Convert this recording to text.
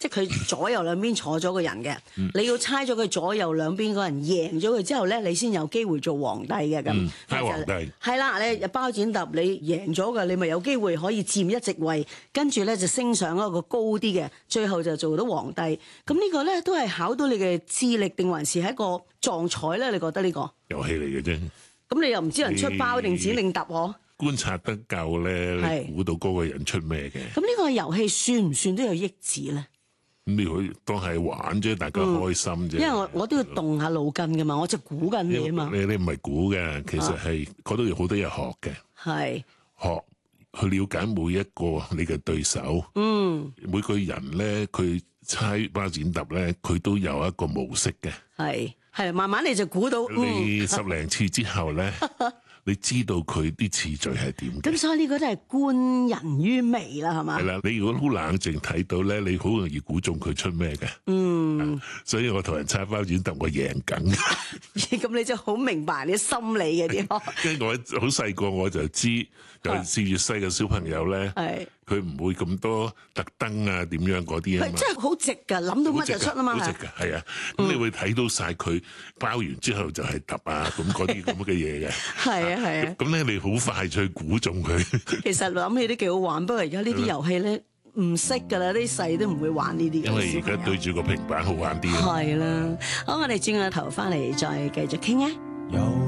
係佢左右兩邊坐咗個人嘅，你要猜咗佢左右兩邊嗰人贏咗佢之後咧，你先有機會做皇帝嘅咁。 猜皇帝係啦，你包剪揼你贏咗嘅，你咪有機會可以佔一席位，跟住咧就升上一個高啲嘅，最後就做到皇帝。咁呢個咧都係考到你嘅智力定還是係一個撞彩咧？你覺得呢個遊戲嚟嘅啫。 咁你又唔知人出包定指令揼嗬？ 觀察得夠咧，你估到嗰個人出咩嘅？ 咁呢個遊戲算唔算都有益智咧？ 咁你可以當係玩啫，大家開心啫。 因為我都要動下腦筋噶嘛，我就估緊你啊嘛。 你唔係估嘅，其實係嗰度有好多嘢學嘅。 係學去了解每一個你嘅對手。每個人咧，佢猜包剪揼咧，佢都有一個模式嘅。 係，慢慢你就估到。 你十零次之後咧。你知道佢啲次序係點嘅？ 咁所以呢個都係觀人於微啦，係嘛？ 係啦，你如果好冷靜睇到咧，你好容易估中佢出咩嘅。所以我同人猜包剪揼，我贏緊。 咁你就好明白你心理嘅啲。 跟住我好細個我就知，尤其是越細嘅小朋友咧，佢唔會咁多特登啊點樣嗰啲啊嘛。 即係好直㗎，諗到乜就出啊嘛。 好直㗎，係啊。咁你會睇到晒佢包完之後就係揼啊咁嗰啲咁嘅嘢嘅。 係啊。 咁咧你好快脆估中佢。 其實諗起都幾好玩，不過而家呢啲遊戲咧唔識㗎啦，啲細都唔會玩呢啲。 因為而家對住個平板好玩啲。 係啦，好，我哋轉個頭翻嚟再繼續傾啊。